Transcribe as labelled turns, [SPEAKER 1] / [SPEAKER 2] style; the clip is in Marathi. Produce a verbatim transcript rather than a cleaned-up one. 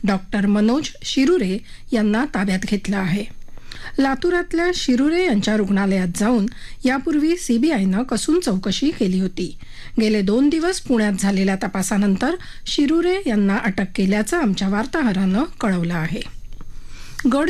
[SPEAKER 1] डॉक्टर मनोज शिरुरे यांना ताब्यात घेतलं आहे. लातूरातल्या शिरुरे यांच्या रुग्णालयात जाऊन यापूर्वी सीबीआयनं कसून चौकशी केली होती. गेले दोन दिवस पुण्यात झालेल्या तपासानंतर शिरुरे यांना अटक केल्याचं आमच्या वार्ताहरानं कळवलं आहे.